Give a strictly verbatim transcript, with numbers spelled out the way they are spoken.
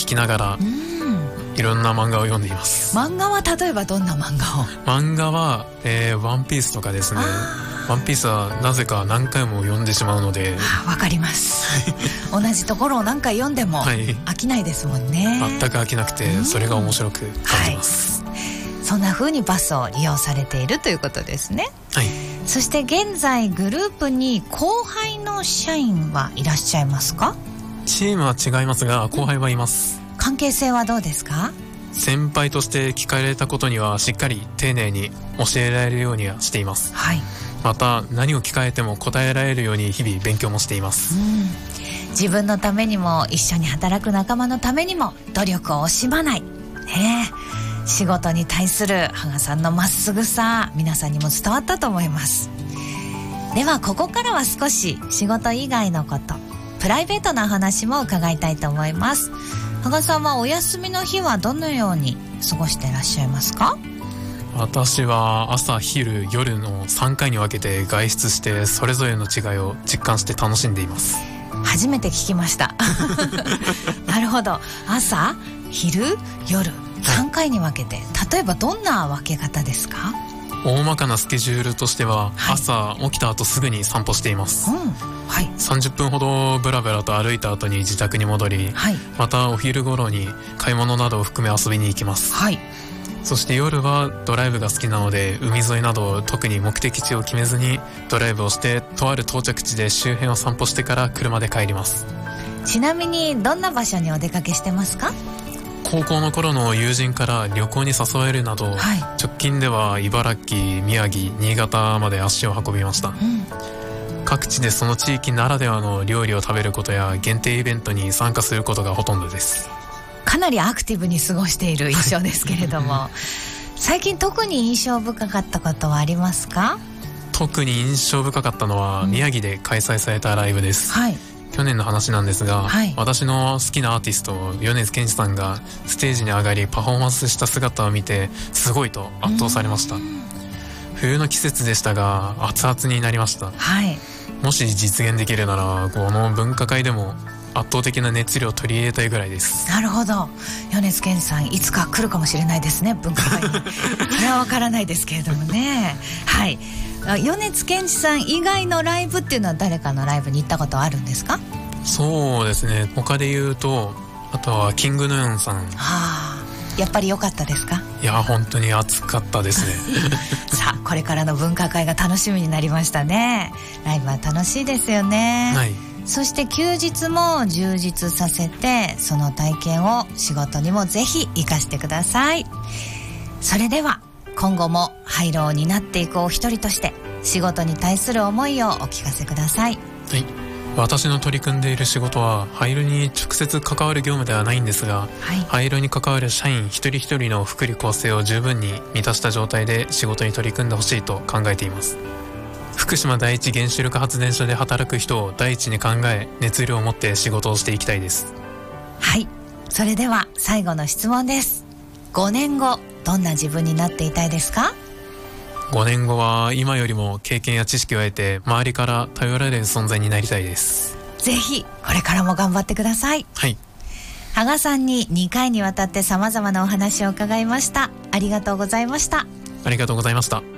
きながらいろんな漫画を読んでいます。 漫画は例えばどんな漫画を？ 漫画は、えー、ワンピースとかですね。ワンピースはなぜか何回も読んでしまうので。 わかります同じところを何回読んでも飽きないですもんね。 全く飽きなくて、それが面白く感じます、 はい、そんな風にバスを利用されているということですね。 はい。 そして現在グループに後輩の社員はいらっしゃいますか？ チームは違いますが後輩はいます、うん、 関係性はどうですか？ 先輩として聞かれたことにはしっかり丁寧に教えられるようにはしています。 はい。 また何を聞かれても答えられるように日々勉強もしています、 うん、自分のためにも一緒に働く仲間のためにも努力を惜しまない、ね、仕事に対する羽賀さんのまっすぐさ、皆さんにも伝わったと思います。ではここからは少し仕事以外のこと、プライベートな話も伺いたいと思います。羽賀さんはお休みの日はどのように過ごしていらっしゃいますか？ 私は朝昼夜のさんかいに分けて外出してそれぞれの違いを実感して楽しんでいます。 初めて聞きましたなるほど。朝昼夜さんかいに分けて、例えばどんな分け方ですか？ 大まかなスケジュールとしては、はい、朝起きた後すぐに散歩しています、 うんはい、 さんじゅっぷんほどブラブラと歩いた後に自宅に戻り、はい、またお昼頃に買い物などを含め遊びに行きます、はい、そして夜はドライブが好きなので海沿いなど特に目的地を決めずにドライブをしてとある到着地で周辺を散歩してから車で帰ります。 ちなみにどんな場所にお出かけしてますか？ 高校の頃の友人から旅行に誘われるなど、はい、直近では茨城、宮城、新潟まで足を運びました、うん、各地でその地域ならではの料理を食べることや限定イベントに参加することがほとんどです。 かなりアクティブに過ごしている印象ですけれども最近特に印象深かったことはありますか？ 特に印象深かったのは、うん、宮城で開催されたライブです、はい、去年の話なんですが、はい、私の好きなアーティスト米津玄師さんがステージに上がりパフォーマンスした姿を見てすごいと圧倒されました。冬の季節でしたが熱々になりました、はい、もし実現できるならこの文化会でも圧倒的な熱量を取り入れたいぐらいです。 なるほど。米津玄師さんいつか来るかもしれないですね、文化会にそれはわからないですけれどもねはい。米津玄師さん以外のライブっていうのは誰かのライブに行ったことあるんですか？ そうですね、他で言うとあとはキングヌーンさん、はあ、やっぱり良かったですか？ いや本当に熱かったですねさあこれからの文化会が楽しみになりましたね。ライブは楽しいですよね、はい、そして休日も充実させてその体験を仕事にもぜひ活かしてください。それでは今後も廃炉を担っていくお一人として仕事に対する思いをお聞かせください。 はい、私の取り組んでいる仕事は廃炉に直接関わる業務ではないんですが、はい、廃炉に関わる社員一人一人の福利厚生を十分に満たした状態で仕事に取り組んでほしいと考えています。福島第一原子力発電所で働く人を第一に考え熱量を持って仕事をしていきたいです。 はい、それでは最後の質問です。ごねんごどんな自分になっていたいですか？ ごねんごは今よりも経験や知識を得て周りから頼られる存在になりたいです。 ぜひこれからも頑張ってください。 はい。 羽賀さんににかいにわたって様々なお話を伺いました。ありがとうございました。 ありがとうございました。